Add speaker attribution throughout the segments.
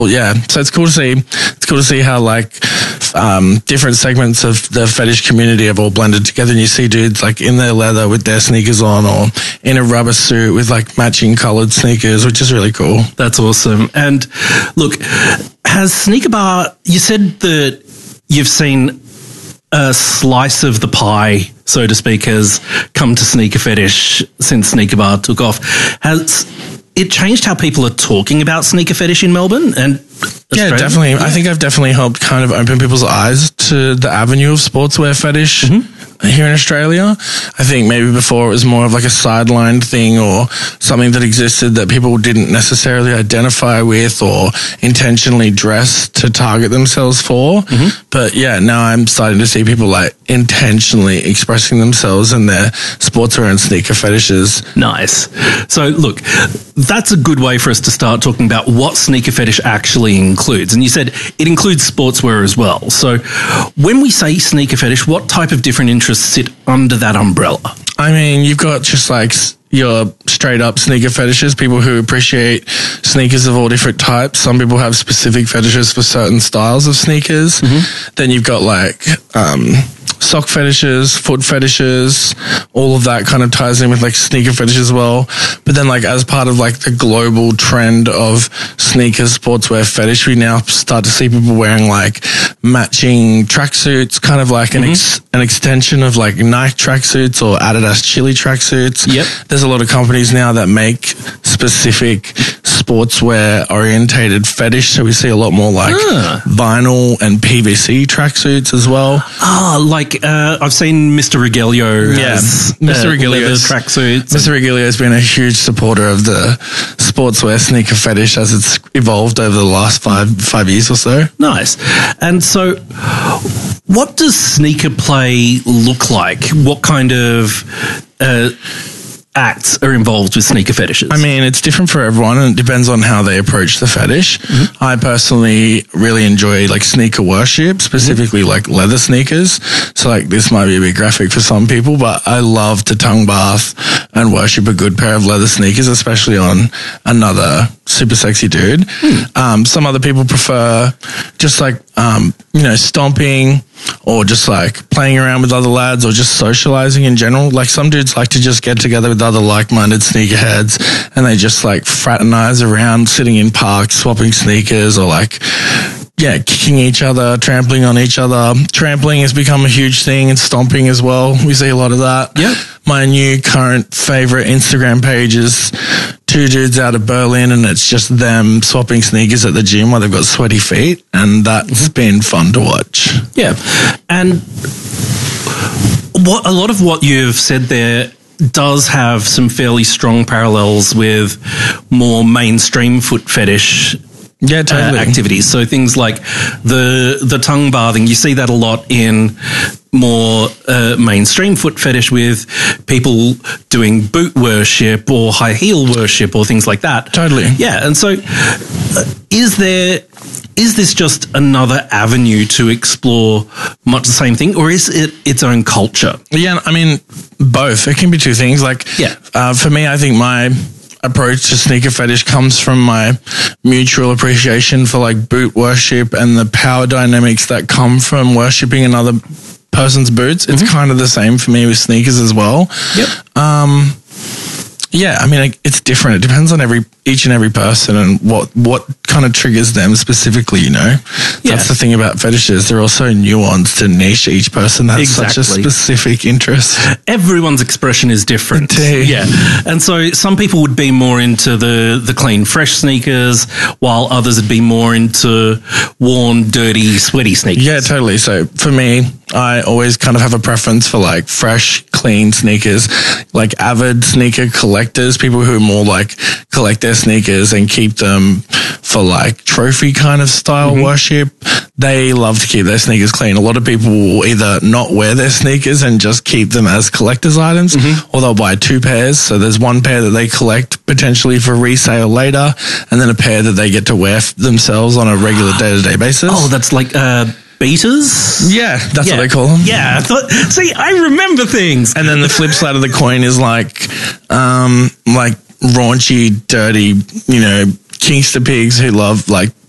Speaker 1: Yeah, so it's cool to see. It's cool to see how like different segments of the fetish community have all blended together, and you see dudes like in their leather with their sneakers on, or in a rubber suit with like matching coloured sneakers, which is really cool.
Speaker 2: That's awesome. And look, has Sneaker Bar? You said that you've seen a slice of the pie, so to speak, has come to sneaker fetish since Sneaker Bar took off. Has it changed how people are talking about sneaker fetish in Melbourne and Australia?
Speaker 1: Yeah, definitely. I think I've definitely helped kind of open people's eyes to the avenue of sportswear fetish here in Australia. I think maybe before it was more of like a sidelined thing or something that existed that people didn't necessarily identify with or intentionally dress to target themselves for. But yeah, now I'm starting to see people like intentionally expressing themselves in their sportswear and sneaker fetishes.
Speaker 2: Nice. So look, that's a good way for us to start talking about what sneaker fetish actually includes. And you said it includes sportswear as well. So when we say sneaker fetish, what type of different interests sit under that umbrella?
Speaker 1: I mean, you've got just like your straight up sneaker fetishes, people who appreciate sneakers of all different types. Some people have specific fetishes for certain styles of sneakers. Then you've got like sock fetishes, foot fetishes, all of that kind of ties in with like sneaker fetish as well. But then like as part of like the global trend of sneakers sportswear fetish, we now start to see people wearing like matching tracksuits, kind of like an extension of like Nike tracksuits or Adidas Chili tracksuits. There's a lot of companies now that make specific sportswear orientated fetish. So we see a lot more like vinyl and PVC tracksuits as well.
Speaker 2: I've seen Mr. Regalio.
Speaker 1: Mr. Regalio's
Speaker 2: tracksuits.
Speaker 1: Mr. Regalio's been a huge supporter of the sportswear sneaker fetish as it's evolved over the last five years or so.
Speaker 2: Nice. And so what does sneaker play look like? What kind of acts are involved with sneaker fetishes?
Speaker 1: I mean, it's different for everyone and it depends on how they approach the fetish. I personally really enjoy like sneaker worship, specifically like leather sneakers. So like this might be a bit graphic for some people, but I love to tongue bath and worship a good pair of leather sneakers, especially on another super sexy dude. Some other people prefer just like, stomping or just like playing around with other lads or just socializing in general. Like some dudes like to just get together with other like-minded sneakerheads and they just like fraternize around sitting in parks, swapping sneakers or like, kicking each other, trampling on each other. Trampling has become a huge thing and stomping as well. We see a lot of that. My new current favorite Instagram page is two dudes out of Berlin and it's just them swapping sneakers at the gym while they've got sweaty feet, and that's been fun to watch.
Speaker 2: And a lot of what you've said there does have some fairly strong parallels with more mainstream foot fetish activities. So things like the tongue bathing, you see that a lot in more mainstream foot fetish with people doing boot worship or high heel worship or things like that. And so is this just another avenue to explore much the same thing, or is it its own culture?
Speaker 1: I mean, both. It can be two things. For me, I think my approach to sneaker fetish comes from my mutual appreciation for like boot worship and the power dynamics that come from worshipping another person's boots. It's kind of the same for me with sneakers as well. I mean, it's different. It depends on each and every person and what kind of triggers them specifically, That's the thing about fetishes. They're also nuanced and niche. Each person has such a specific interest.
Speaker 2: Everyone's expression is different. And so some people would be more into the clean, fresh sneakers, while others would be more into worn, dirty, sweaty sneakers.
Speaker 1: So for me, I always kind of have a preference for like fresh, clean sneakers, like avid sneaker collectors, people who more like collect their sneakers and keep them for like trophy kind of style worship. They love to keep their sneakers clean. A lot of people will either not wear their sneakers and just keep them as collector's items, or they'll buy two pairs. So there's one pair that they collect potentially for resale later, and then a pair that they get to wear themselves on a regular day-to-day basis.
Speaker 2: Oh, that's like beaters?
Speaker 1: That's what they call them.
Speaker 2: I remember things.
Speaker 1: And then the flip side of the coin is like raunchy, dirty, Kingster pigs who love like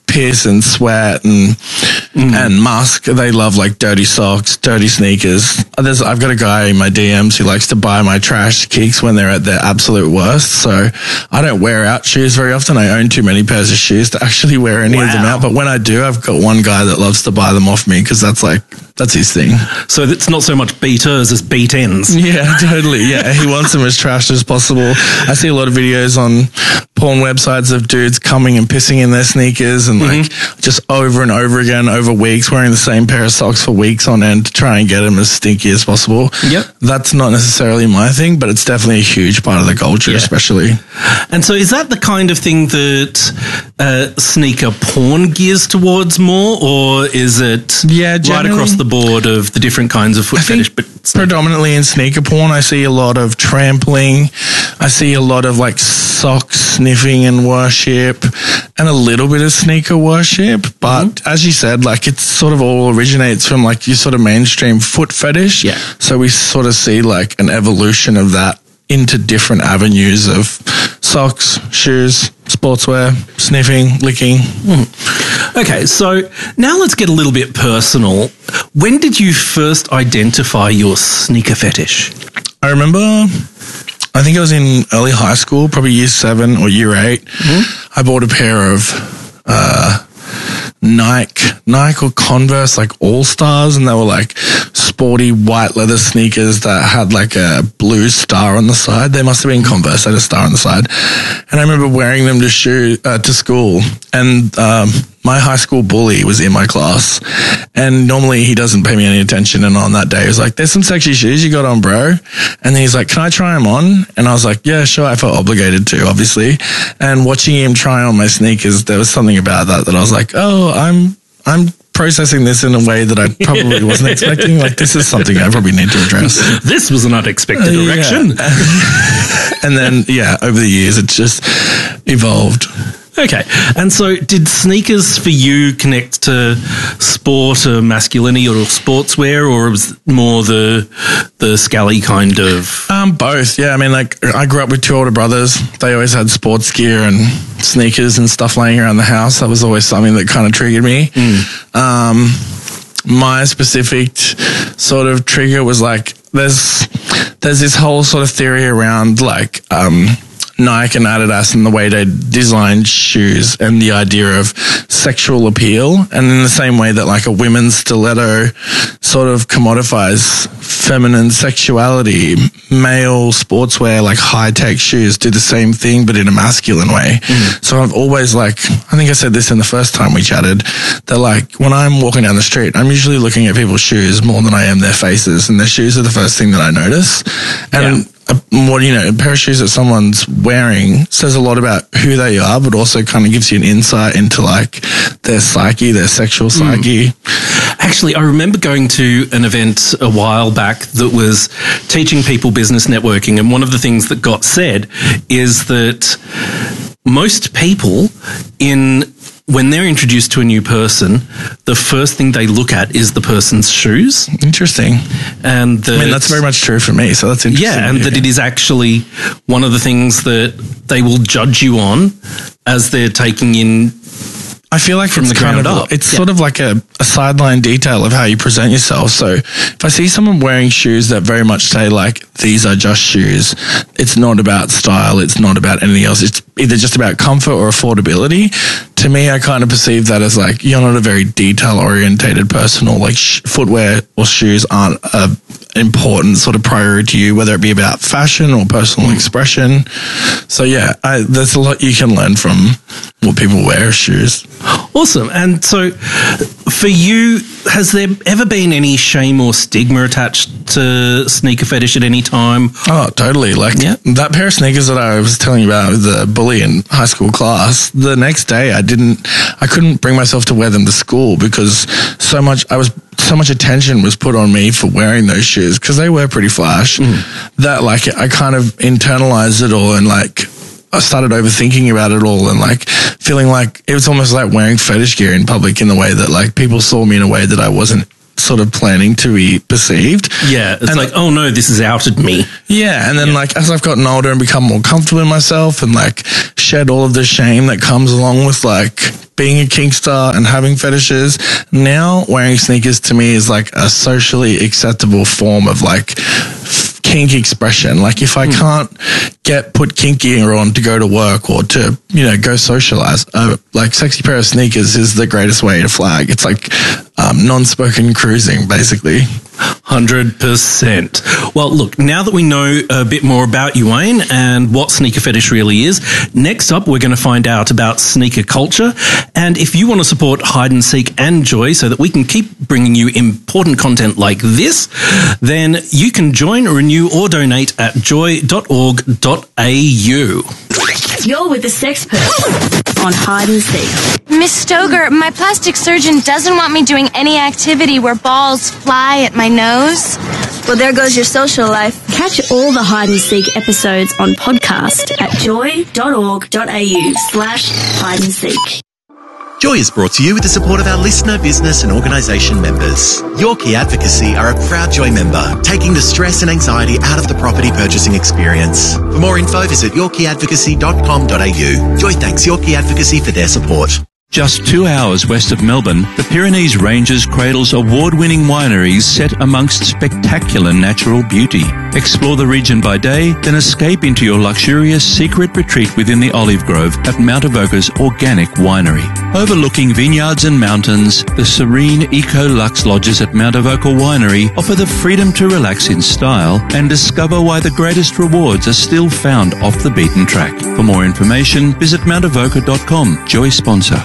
Speaker 1: piss and sweat and musk. They love like dirty socks, dirty sneakers. I've got a guy in my DMs who likes to buy my trash kicks when they're at their absolute worst. So I don't wear out shoes very often. I own too many pairs of shoes to actually wear any of them out. But when I do, I've got one guy that loves to buy them off me because that's his thing.
Speaker 2: So it's not so much beaters as beat ends.
Speaker 1: Yeah, totally. Yeah, he wants them as trashed as possible. I see a lot of videos on porn websites of dudes coming and pissing in their sneakers and like just over and over again over weeks, wearing the same pair of socks for weeks on end to try and get them as stinky as possible.
Speaker 2: Yep.
Speaker 1: That's not necessarily my thing, but it's definitely a huge part of the culture, especially.
Speaker 2: And so is that the kind of thing that sneaker porn gears towards more, or is it right across the board of the different kinds of foot fetish? But
Speaker 1: predominantly in sneaker porn, I see a lot of trampling. I see a lot of like sock sniffing and worship and a little bit of sneaker worship. But as you said, like it sort of all originates from like your sort of mainstream foot fetish.
Speaker 2: Yeah.
Speaker 1: So we sort of see like an evolution of that into different avenues of socks, shoes, sportswear, sniffing, licking.
Speaker 2: Okay, so now let's get a little bit personal. When did you first identify your sneaker fetish?
Speaker 1: I remember, I think I was in early high school, probably year 7 or year 8. I bought a pair of Nike or Converse, like All-Stars, and they were like sporty white leather sneakers that had like a blue star on the side. They must have been Converse, had a star on the side. And I remember wearing them to school, and my high school bully was in my class, and normally he doesn't pay me any attention, and on that day he was like, there's some sexy shoes you got on, bro. And then he's like, can I try them on? And I was like, yeah, sure. I felt obligated to, obviously. And watching him try on my sneakers, there was something about that I was like, oh, I'm processing this in a way that I probably wasn't expecting. Like, this is something I probably need to address.
Speaker 2: This was an unexpected erection.
Speaker 1: And then, over the years, it just evolved.
Speaker 2: Okay. And so did sneakers for you connect to sport or masculinity or sportswear, or was it more the scally kind of?
Speaker 1: Both. Yeah. I mean, like, I grew up with 2 older brothers. They always had sports gear and sneakers and stuff laying around the house. That was always something that kind of triggered me. My specific sort of trigger was like, there's this whole sort of theory around like, Nike and Adidas and the way they designed shoes and the idea of sexual appeal. And in the same way that like a women's stiletto sort of commodifies feminine sexuality, male sportswear, like high-tech shoes do the same thing, but in a masculine way. So I've always like, I think I said this in the first time we chatted, that like when I'm walking down the street, I'm usually looking at people's shoes more than I am their faces, and their shoes are the first thing that I notice. And a pair of shoes that someone's wearing says a lot about who they are, but also kind of gives you an insight into like their psyche, their sexual psyche.
Speaker 2: Actually, I remember going to an event a while back that was teaching people business networking, and one of the things that got said is that most people when they're introduced to a new person, the first thing they look at is the person's shoes.
Speaker 1: Interesting.
Speaker 2: And
Speaker 1: that's very much true for me, so that's interesting.
Speaker 2: Yeah, and that it is actually one of the things that they will judge you on as they're taking in.
Speaker 1: I feel like
Speaker 2: from the ground up.
Speaker 1: It's sort of like a sideline detail of how you present yourself. So if I see someone wearing shoes that very much say like, these are just shoes, it's not about style, it's not about anything else, it's either just about comfort or affordability. To me, I kind of perceive that as like, you're not a very detail-orientated person, or like footwear or shoes aren't an important sort of priority to you, whether it be about fashion or personal expression. So there's a lot you can learn from what people wear as shoes.
Speaker 2: Awesome. And so for you, has there ever been any shame or stigma attached to sneaker fetish at any time?
Speaker 1: Oh, totally. Like that pair of sneakers that I was telling you about with the bully in high school class, the next day I couldn't bring myself to wear them to school because so much attention was put on me for wearing those shoes because they were pretty flash that like I kind of internalized it all, and like I started overthinking about it all, and like feeling like it was almost like wearing fetish gear in public in the way that like people saw me in a way that I wasn't sort of planning to be perceived.
Speaker 2: Yeah, it's like, oh no, this has outed me.
Speaker 1: Yeah, and then like as I've gotten older and become more comfortable in myself and like shed all of the shame that comes along with like being a kink star and having fetishes, now wearing sneakers to me is like a socially acceptable form of like kink expression. Like if I can't put kink gear on to go to work or to, you know, go socialize, like sexy pair of sneakers is the greatest way to flag. It's like non-spoken cruising, basically.
Speaker 2: 100%. Well, look, now that we know a bit more about you, Wayne, and what sneaker fetish really is, next up we're going to find out about sneaker culture. And if you want to support Hide and Seek and Joy so that we can keep bringing you important content like this, then you can join, renew or donate at joy.org.au.
Speaker 3: You're with the Sexpert on Hide and Seek.
Speaker 4: Miss Stoger, my plastic surgeon doesn't want me doing any activity where balls fly at my nose.
Speaker 3: Well, there goes your social life. Catch all the Hide and Seek episodes on podcast at joy.org.au/hide and seek.
Speaker 5: Joy is brought to you with the support of our listener, business and organisation members. Yorkie Advocacy are a proud Joy member, taking the stress and anxiety out of the property purchasing experience. For more info, visit yorkieadvocacy.com.au. Joy thanks Yorkie Advocacy for their support.
Speaker 6: Just 2 hours west of Melbourne, the Pyrenees Ranges cradles award-winning wineries set amongst spectacular natural beauty. Explore the region by day, then escape into your luxurious secret retreat within the olive grove at Mount Avoca's Organic Winery. Overlooking vineyards and mountains, the serene Eco-Lux lodges at Mount Avoca Winery offer the freedom to relax in style and discover why the greatest rewards are still found off the beaten track. For more information, visit mountavoca.com. Joy sponsor.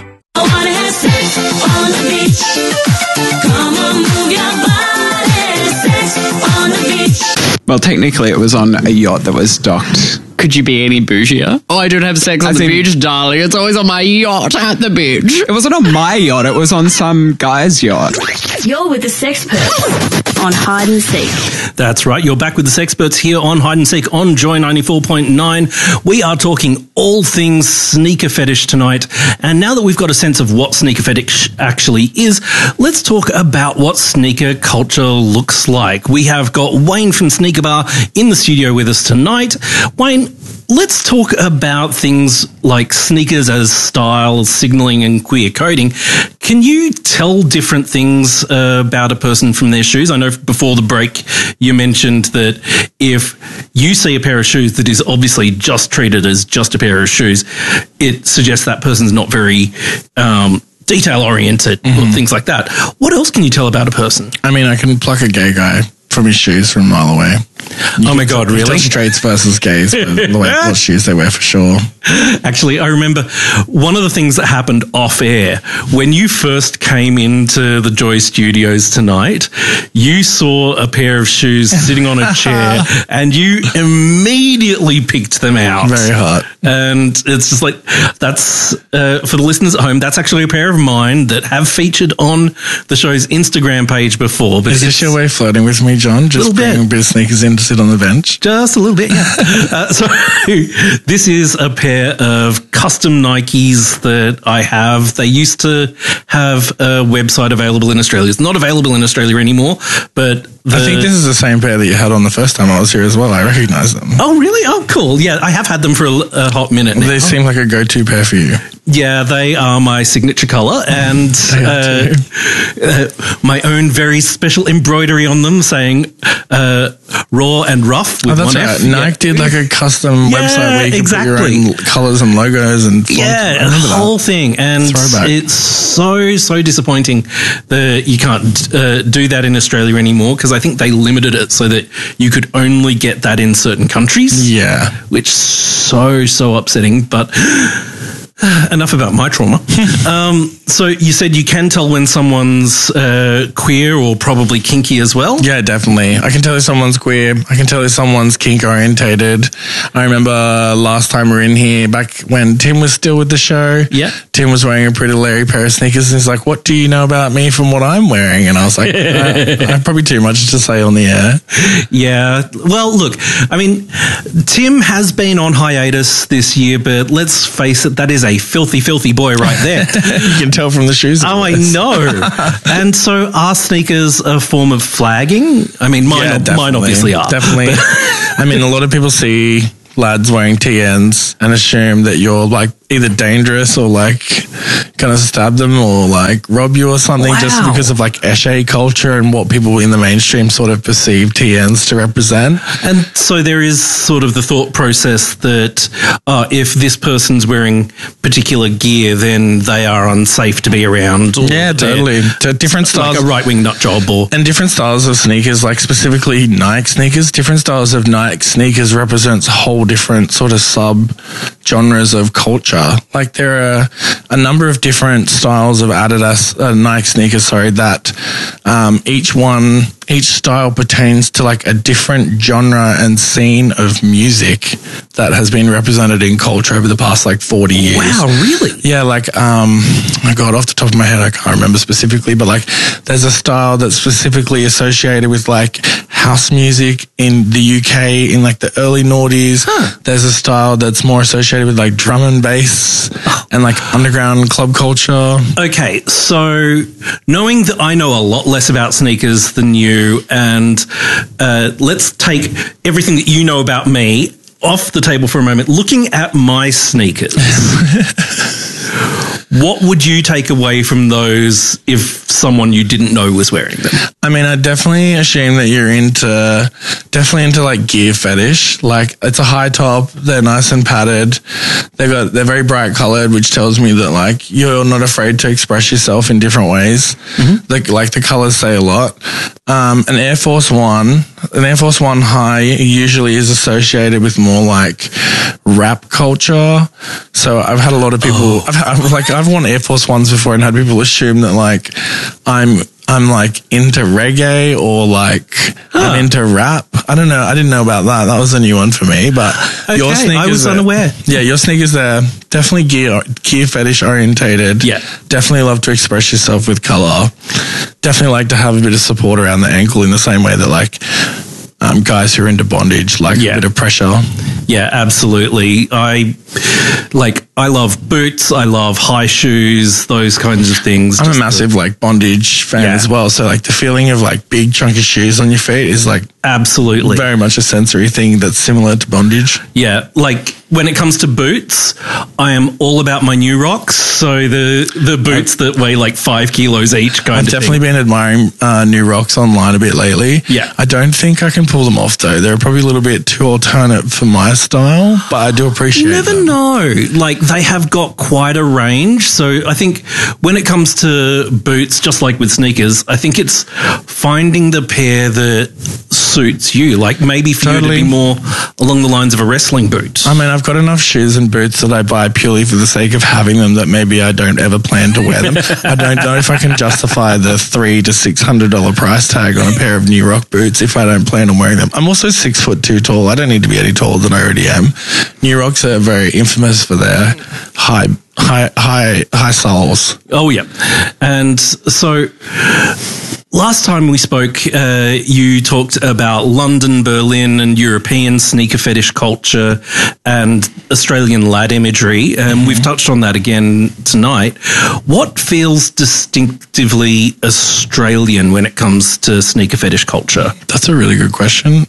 Speaker 7: Well, technically it was on a yacht that was docked.
Speaker 8: Could you be any bougier? Oh, I don't have sex on the beach, darling. It's always on my yacht at the beach.
Speaker 7: It wasn't on my yacht. It was on some guy's yacht.
Speaker 3: You're with the Sexpert on Hide and Seek.
Speaker 2: That's right. You're back with the Sexperts here on Hide and Seek on Joy 94.9. We are talking all things sneaker fetish tonight. And now that we've got a sense of what sneaker fetish actually is, let's talk about what sneaker culture looks like. We have got Wayne from Sneaker Bar in the studio with us tonight. Wayne, let's talk about things like sneakers as style, signaling and queer coding. Can you tell different things about a person from their shoes? I know before the break you mentioned that if you see a pair of shoes that is obviously just treated as just a pair of shoes, it suggests that person's not very detail oriented or things like that. What else can you tell about a person?
Speaker 1: I mean, I can pluck a gay guy from his shoes from a mile away.
Speaker 2: Oh my God, really?
Speaker 1: Straights versus gays, but the way what shoes they wear for sure.
Speaker 2: Actually, I remember one of the things that happened off air when you first came into the Joy Studios tonight. You saw a pair of shoes sitting on a chair and you immediately picked them out.
Speaker 1: Very hot.
Speaker 2: And it's just like, that's, for the listeners at home, that's actually a pair of mine that have featured on the show's Instagram page before. But
Speaker 1: is this your way of flirting with me, John? Just bringing a bit of sneakers in to sit on the bench?
Speaker 2: Just a little bit, yeah. So this is a pair of custom Nikes that I have. They used to have a website available in Australia. It's not available in Australia anymore, but
Speaker 1: I think this is the same pair that you had on the first time I was here as well. I recognise them.
Speaker 2: Oh, really? Oh, cool. Yeah, I have had them for a hot minute now.
Speaker 1: They seem like a go-to pair for you.
Speaker 2: Yeah, they are my signature colour and my own very special embroidery on them saying raw and rough with
Speaker 1: that's
Speaker 2: one
Speaker 1: right.
Speaker 2: F.
Speaker 1: Nike did like a custom website where you can put your own colours and logos and fonts.
Speaker 2: Yeah, the whole thing. And it's so disappointing that you can't do that in Australia anymore because I think they limited it so that you could only get that in certain countries.
Speaker 1: Yeah.
Speaker 2: Which so upsetting, but enough about my trauma. So you said you can tell when someone's queer or probably kinky as well?
Speaker 1: Yeah, definitely. I can tell if someone's queer. I can tell if someone's kink orientated. I remember last time we were in here, back when Tim was still with the show.
Speaker 2: Yeah.
Speaker 1: Tim was wearing a pretty Larry pair of sneakers and he's like, what do you know about me from what I'm wearing? And I was like, I'm probably too much to say on the air.
Speaker 2: Yeah. Well, look, I mean, Tim has been on hiatus this year, but let's face it, that is a filthy, filthy boy right there.
Speaker 1: You can tell from the shoes.
Speaker 2: Oh, I know. And so are sneakers a form of flagging? I mean, mine obviously are.
Speaker 1: Definitely. I mean, a lot of people see lads wearing TNs and assume that you're like either dangerous or like gonna stab them or like rob you or something just because of like esche culture and what people in the mainstream sort of perceive TNs to represent.
Speaker 2: And so there is sort of the thought process that if this person's wearing particular gear, then they are unsafe to be around.
Speaker 1: Yeah, totally. Different styles.
Speaker 2: Like a right-wing nut job or...
Speaker 1: And different styles of sneakers, like specifically Nike sneakers, different styles of Nike sneakers represents whole different sort of sub-genres of culture. Like there are a number of different styles of Adidas, Nike sneakers, that each style pertains to like a different genre and scene of music that has been represented in culture over the past like 40 years.
Speaker 2: Wow, really?
Speaker 1: Yeah, like, my God, off the top of my head, I can't remember specifically, but like there's a style that's specifically associated with like house music in the UK in like the early noughties. There's a style that's more associated with like drum and bass and like underground club culture.
Speaker 2: Okay, so knowing that I know a lot less about sneakers than you, and let's take everything that you know about me off the table for a moment. Looking at my sneakers, what would you take away from those if someone you didn't know was wearing them?
Speaker 1: I mean, I definitely assume that you're into like gear fetish. Like it's a high top, they're nice and padded, they're very bright colored, which tells me that like you're not afraid to express yourself in different ways. Like the colors say a lot. An Air Force One high usually is associated with more like rap culture. So I've had a lot of people. I've worn Air Force Ones before and had people assume that like I'm like into reggae or like I'm into rap. I don't know. I didn't know about that. That was a new one for me. But your sneakers,
Speaker 2: I was unaware.
Speaker 1: Yeah, your sneakers are definitely gear fetish orientated.
Speaker 2: Yeah,
Speaker 1: definitely love to express yourself with color. Definitely like to have a bit of support around the ankle in the same way that like guys who are into bondage like a bit of pressure.
Speaker 2: Yeah, absolutely. I love boots. I love high shoes, those kinds of things.
Speaker 1: I'm a massive like bondage fan as well. So like the feeling of like big chunky shoes on your feet is like
Speaker 2: absolutely
Speaker 1: very much a sensory thing that's similar to bondage.
Speaker 2: Yeah, like when it comes to boots, I am all about my New Rocks. So the boots that weigh like 5 kilos each kind of thing.
Speaker 1: I've definitely been admiring New Rocks online a bit lately.
Speaker 2: Yeah.
Speaker 1: I don't think I can pull them off though. They're probably a little bit too alternate for my style, but I do appreciate them.
Speaker 2: You never know. Like they have got quite a range. So I think when it comes to boots, just like with sneakers, I think it's finding the pair that suits you. Like maybe for you to be more along the lines of a wrestling boot.
Speaker 1: I mean, I've got enough shoes and boots that I buy purely for the sake of having them that maybe I don't ever plan to wear them. I don't know if I can justify the $300 to $600 price tag on a pair of New Rock boots if I don't plan on wearing them. I'm also 6'2" tall. I don't need to be any taller than I already am. New Rocks are very infamous for their high soles.
Speaker 2: Oh yeah, and so last time we spoke, you talked about London, Berlin, and European sneaker fetish culture and Australian lad imagery. We've touched on that again tonight. What feels distinctively Australian when it comes to sneaker fetish culture?
Speaker 1: That's a really good question.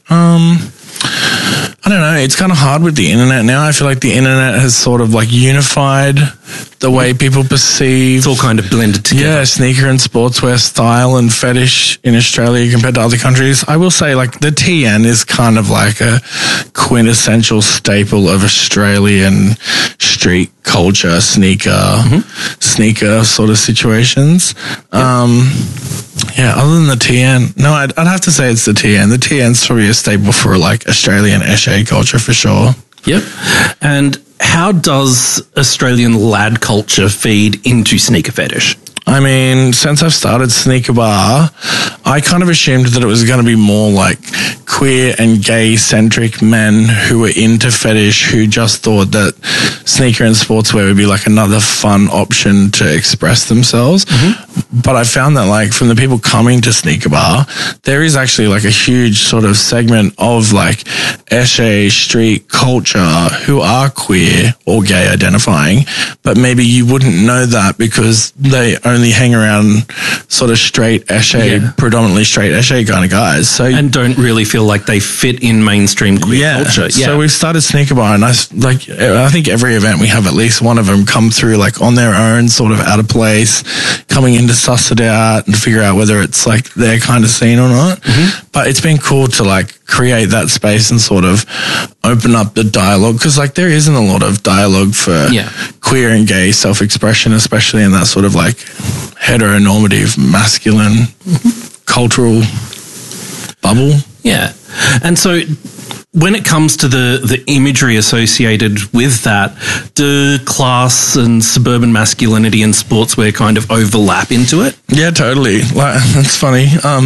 Speaker 1: I don't know. It's kind of hard with the internet now. I feel like the internet has sort of like unified the way people perceive.
Speaker 2: It's all kind of blended together.
Speaker 1: Yeah, sneaker and sportswear style and fetish in Australia compared to other countries. I will say like the TN is kind of like a quintessential staple of Australian street culture, sneaker sort of situations. Yeah, other than the TN, no, I'd have to say it's the TN. The TN's probably a staple for like Australian esche culture for sure.
Speaker 2: Yep. And how does Australian lad culture feed into sneaker fetish?
Speaker 1: I mean, since I've started Sneaker Bar, I kind of assumed that it was going to be more like queer and gay-centric men who were into fetish, who just thought that sneaker and sportswear would be like another fun option to express themselves. Mm-hmm. But I found that like from the people coming to Sneaker Bar, there is actually like a huge sort of segment of like Eshe street culture who are queer or gay identifying, but maybe you wouldn't know that because they only hang around sort of straight Eshe, predominantly straight Eshe kind of guys. So
Speaker 2: and don't really feel like they fit in mainstream queer culture. Yeah.
Speaker 1: So we've started Sneaker Bar, and I think every event we have at least one of them come through like on their own, sort of out of place, coming in to suss it out and figure out whether it's like their kind of scene or not. Mm-hmm. But it's been cool to like create that space and sort of open up the dialogue, because like there isn't a lot of dialogue for queer and gay self-expression, especially in that sort of like heteronormative masculine cultural bubble.
Speaker 2: Yeah. And so when it comes to the imagery associated with that, do class and suburban masculinity and sportswear kind of overlap into it?
Speaker 1: Yeah, totally. Like, that's funny.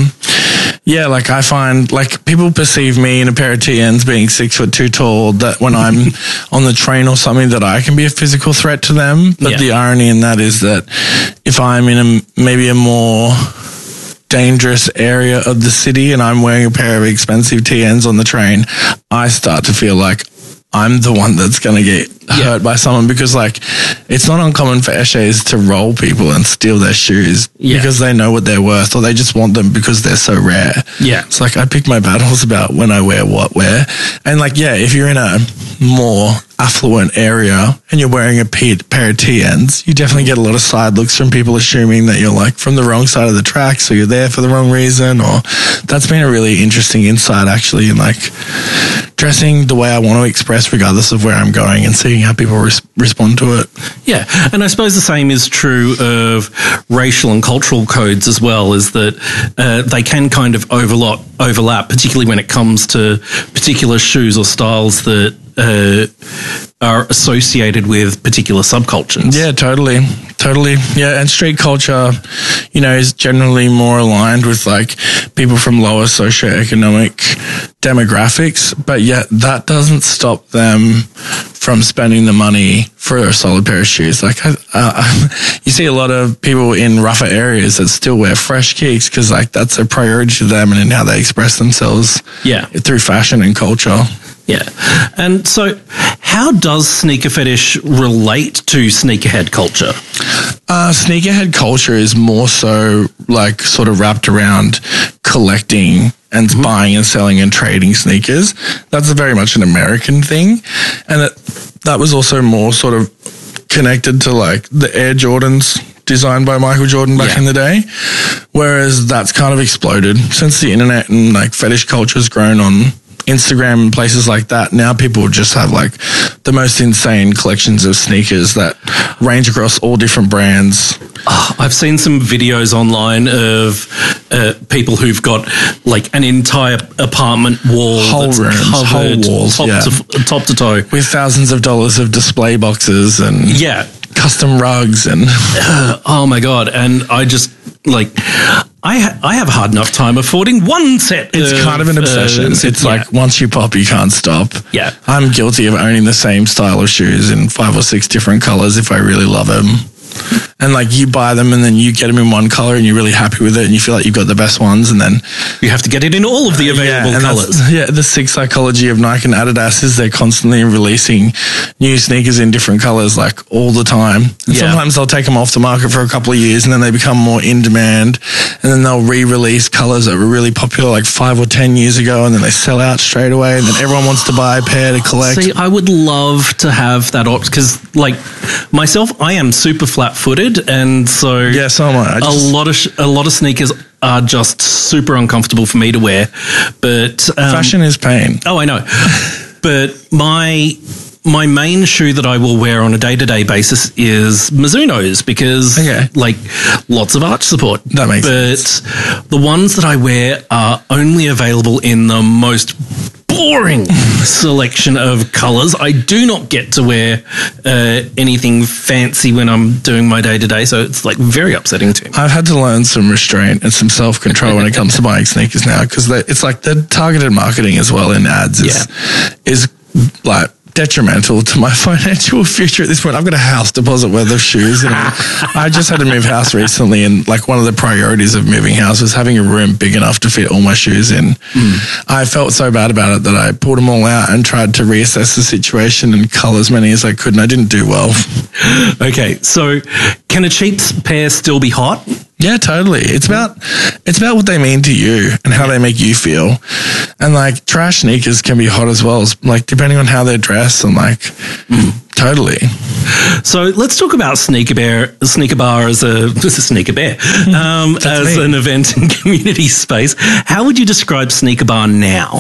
Speaker 1: Yeah, like I find like people perceive me in a pair of TNs being 6'2" tall, that when I'm on the train or something that I can be a physical threat to them. But the irony in that is that if I'm in maybe a more dangerous area of the city and I'm wearing a pair of expensive TNs on the train, I start to feel like I'm the one that's going to get hurt by someone, because like it's not uncommon for Eshes to roll people and steal their shoes because they know what they're worth, or they just want them because they're so rare. Yeah. It's like I pick my battles about when I wear what where. And like, if you're in a more affluent area and you're wearing a pair of TNs, you definitely get a lot of side looks from people assuming that you're like from the wrong side of the track, so you're there for the wrong reason. Or that's been a really interesting insight actually, in like dressing the way I want to express regardless of where I'm going and seeing how people respond to it.
Speaker 2: Yeah, and I suppose the same is true of racial and cultural codes as well, is that they can kind of overlap, particularly when it comes to particular shoes or styles that are associated with particular subcultures.
Speaker 1: Yeah, totally. Yeah, and street culture, is generally more aligned with like people from lower socioeconomic demographics, but yet that doesn't stop them from spending the money for a solid pair of shoes. Like you see a lot of people in rougher areas that still wear fresh kicks because like that's a priority to them and in how they express themselves through fashion and culture.
Speaker 2: Yeah. And so how does sneaker fetish relate to sneakerhead culture?
Speaker 1: Sneakerhead culture is more so like sort of wrapped around collecting and buying and selling and trading sneakers. That's very much an American thing. And that was also more sort of connected to like the Air Jordans designed by Michael Jordan back in the day. Whereas that's kind of exploded since the internet and like fetish culture has grown on Instagram and places like that. Now people just have like the most insane collections of sneakers that range across all different brands.
Speaker 2: I've seen some videos online of people who've got like an entire apartment wall,
Speaker 1: whole rooms, whole walls,
Speaker 2: top to toe,
Speaker 1: with thousands of dollars of display boxes and custom rugs and
Speaker 2: oh my god! And I just like I have a hard enough time affording one set.
Speaker 1: It's kind of an obsession. It's like once you pop, you can't stop.
Speaker 2: Yeah,
Speaker 1: I'm guilty of owning the same style of shoes in 5 or 6 different colors if I really love them. And like you buy them and then you get them in one color and you're really happy with it and you feel like you've got the best ones, and then
Speaker 2: you have to get it in all of the available colors.
Speaker 1: The sick psychology of Nike and Adidas is they're constantly releasing new sneakers in different colors like all the time. And sometimes they'll take them off the market for a couple of years and then they become more in demand, and then they'll re-release colors that were really popular like 5 or 10 years ago, and then they sell out straight away, and then everyone wants to buy a pair to collect.
Speaker 2: See, I would love to have that option because like myself, I am super flat-footed, and so
Speaker 1: so am I.
Speaker 2: A lot of sneakers are just super uncomfortable for me to wear. But
Speaker 1: fashion is pain.
Speaker 2: Oh, I know. But my main shoe that I will wear on a day-to-day basis is Mizuno's because like lots of arch support.
Speaker 1: That makes sense.
Speaker 2: But the ones that I wear are only available in the most boring selection of colours. I do not get to wear anything fancy when I'm doing my day-to-day, so it's like very upsetting to me.
Speaker 1: I've had to learn some restraint and some self-control when it comes to buying sneakers now, because it's like the targeted marketing as well in ads is like detrimental to my financial future at this point. I've got a house deposit worth of shoes, and I just had to move house recently, and like one of the priorities of moving house was having a room big enough to fit all my shoes in. I felt so bad about it that I pulled them all out and tried to reassess the situation and cull as many as I could, and I didn't do well.
Speaker 2: Okay, so can a cheap pair still be hot?
Speaker 1: Yeah, totally. It's about what they mean to you and how they make you feel. And like trash sneakers can be hot as well, like depending on how they're dressed and like totally.
Speaker 2: So let's talk about Sneaker Bar as an event and community space. How would you describe Sneaker Bar now?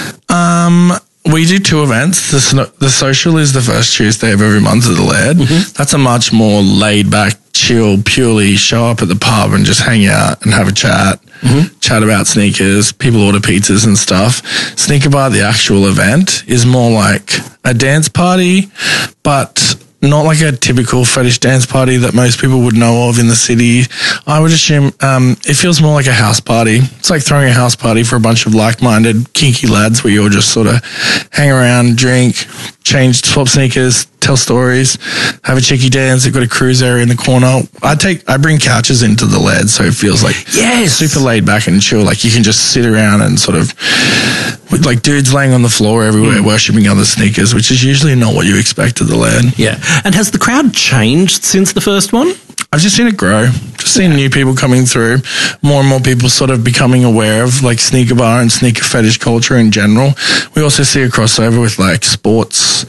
Speaker 1: We do 2 events. The social is the first Tuesday of every month at the Laird. That's a much more laid back, chill, purely show up at the pub and just hang out and have a chat, chat about sneakers. People order pizzas and stuff. Sneaker Bar, the actual event, is more like a dance party, but not like a typical fetish dance party that most people would know of in the city. I would assume it feels more like a house party. It's like throwing a house party for a bunch of like-minded, kinky lads where you all just sort of hang around, drink, swap sneakers, tell stories, have a cheeky dance. They've got a cruise area in the corner. I bring couches into the Laird, so it feels like super laid back and chill. Like you can just sit around and sort of like dudes laying on the floor everywhere worshipping other sneakers, which is usually not what you expect at the Laird.
Speaker 2: Yeah. And has the crowd changed since the first one?
Speaker 1: I've just seen it grow. Just seen new people coming through. More and more people sort of becoming aware of like Sneaker Bar and sneaker fetish culture in general. We also see a crossover with like sports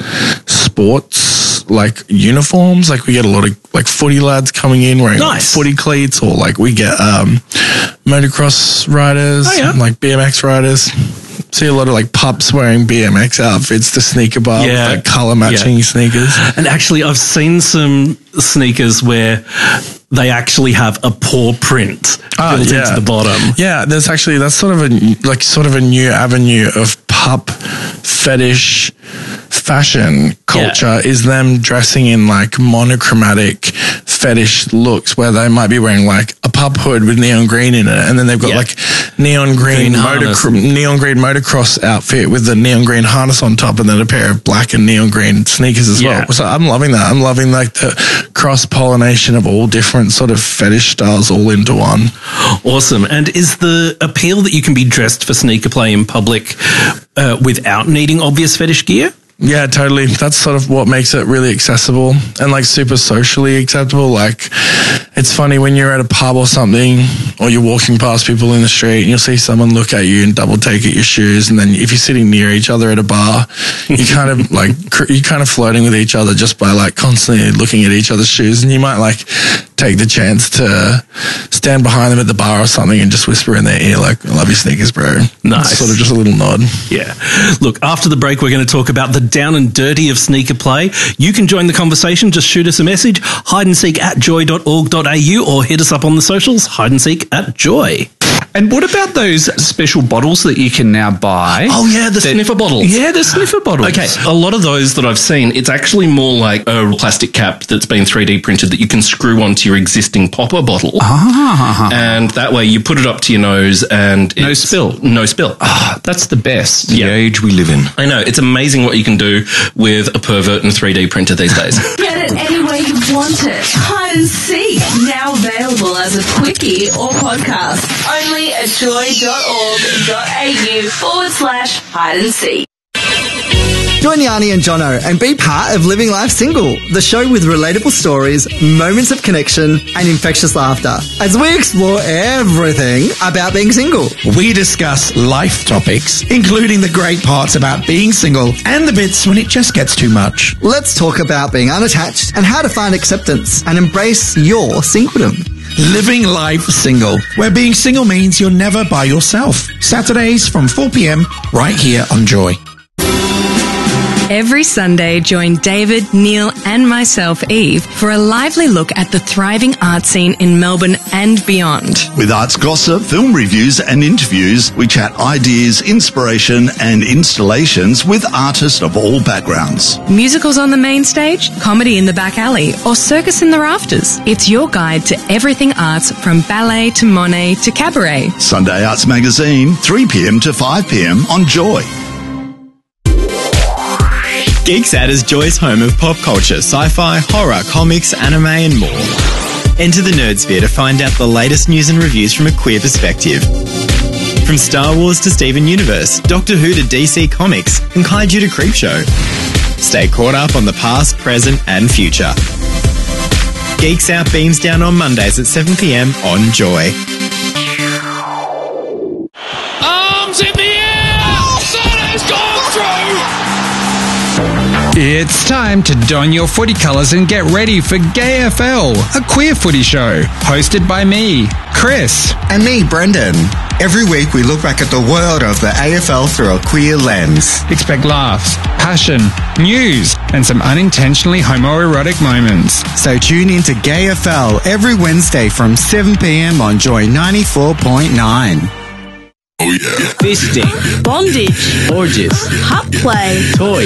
Speaker 1: like uniforms. Like we get a lot of like footy lads coming in wearing like footy cleats, or like we get motocross riders and like BMX riders. See a lot of like pups wearing BMX outfits to Sneaker Bar with like color matching sneakers. And
Speaker 2: actually I've seen some sneakers where they actually have a paw print built into the bottom.
Speaker 1: Yeah, that's sort of a new avenue of pup fetish fashion culture is them dressing in like monochromatic fetish looks where they might be wearing like a pup hood with neon green in it, and then they've got like neon green motocross outfit with the neon green harness on top, and then a pair of black and neon green sneakers as well. So I'm loving that. I'm loving like the cross pollination of all different sort of fetish styles all into one.
Speaker 2: Awesome. And is the appeal that you can be dressed for sneaker play in public without needing obvious fetish gear?
Speaker 1: Yeah, totally. That's sort of what makes it really accessible and like super socially acceptable. Like it's funny when you're at a pub or something, or you're walking past people in the street and you'll see someone look at you and double take at your shoes. And then if you're sitting near each other at a bar, you kind of like, you're kind of flirting with each other just by like constantly looking at each other's shoes. And you might like take the chance to stand behind them at the bar or something and just whisper in their ear like, I love your sneakers, bro.
Speaker 2: Nice.
Speaker 1: It's sort of just a little nod.
Speaker 2: Yeah. Look, after the break, we're going to talk about the down and dirty of sneaker play. You can join the conversation. Just shoot us a message, hideandseek@joy.org.au, or hit us up on the socials, hideandseek@joy.
Speaker 7: And what about those special bottles that you can now buy?
Speaker 2: Oh, yeah, the sniffer bottles.
Speaker 7: Yeah, the sniffer bottles.
Speaker 2: Okay, a lot of those that I've seen, it's actually more like a plastic cap that's been 3D printed that you can screw onto your existing popper bottle. And that way you put it up to your nose and
Speaker 7: no spill.
Speaker 2: No spill.
Speaker 7: That's the best.
Speaker 6: The age we live in.
Speaker 2: I know. It's amazing what you can do with a pervert and 3D printer these days.
Speaker 9: Get it any way you want it. Hide and Seek, now available as a quickie or podcast. Only at joy.org.au/hide and seek.
Speaker 10: Join Yanni and Jono and be part of Living Life Single, the show with relatable stories, moments of connection, and infectious laughter, as we explore everything about being single.
Speaker 11: We discuss life topics, including the great parts about being single and the bits when it just gets too much.
Speaker 10: Let's talk about being unattached and how to find acceptance and embrace your singledom.
Speaker 11: Living Life Single, where being single means you're never by yourself. Saturdays from 4 p.m. right here on Joy.
Speaker 12: Every Sunday, join David, Neil and myself, Eve, for a lively look at the thriving art scene in Melbourne and beyond.
Speaker 13: With arts gossip, film reviews and interviews, we chat ideas, inspiration and installations with artists of all backgrounds.
Speaker 12: Musicals on the main stage, comedy in the back alley, or circus in the rafters. It's your guide to everything arts, from ballet to Monet to cabaret.
Speaker 13: Sunday Arts Magazine, 3 p.m. to 5 p.m. on Joy.
Speaker 14: Geeksat is Joy's home of pop culture, sci-fi, horror, comics, anime and more. Enter the Nerdsphere to find out the latest news and reviews from a queer perspective. From Star Wars to Steven Universe, Doctor Who to DC Comics, and Kaiju to Creepshow. Stay caught up on the past, present and future. Geeksat beams down on Mondays at 7 p.m. on Joy.
Speaker 15: Arms in the air! Santa's gone through!
Speaker 16: It's time to don your footy colours and get ready for GayFL, a queer footy show, hosted by me, Chris.
Speaker 17: And me, Brendan. Every week we look back at the world of the AFL through a queer lens.
Speaker 16: Expect laughs, passion, news, and some unintentionally homoerotic moments.
Speaker 17: So tune in to GayFL every Wednesday from 7 p.m. on Joy 94.9.
Speaker 15: Oh yeah.
Speaker 3: Fisting. Bondage.
Speaker 15: Orgies.
Speaker 3: Pup play.
Speaker 15: Toys.